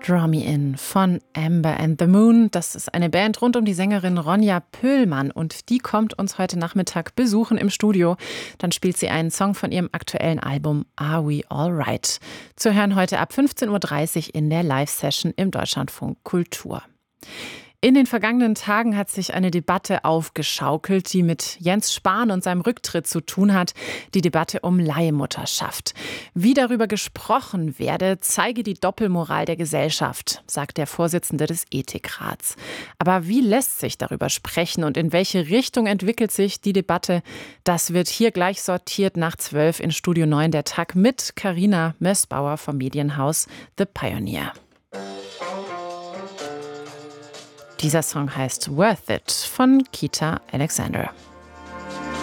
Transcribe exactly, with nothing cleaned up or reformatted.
Draw Me In von Amber and the Moon. Das ist eine Band rund um die Sängerin Ronja Pöhlmann und die kommt uns heute Nachmittag besuchen im Studio. Dann spielt sie einen Song von ihrem aktuellen Album Are We Alright? Zu hören heute ab fünfzehn Uhr dreißig in der Live-Session im Deutschlandfunk Kultur. In den vergangenen Tagen hat sich eine Debatte aufgeschaukelt, die mit Jens Spahn und seinem Rücktritt zu tun hat. Die Debatte um Leihmutterschaft. Wie darüber gesprochen werde, zeige die Doppelmoral der Gesellschaft, sagt der Vorsitzende des Ethikrats. Aber wie lässt sich darüber sprechen und in welche Richtung entwickelt sich die Debatte? Das wird hier gleich sortiert nach zwölf in Studio neun der Tag mit Carina Mössbauer vom Medienhaus The Pioneer. Dieser Song heißt Worth It von Kita Alexander.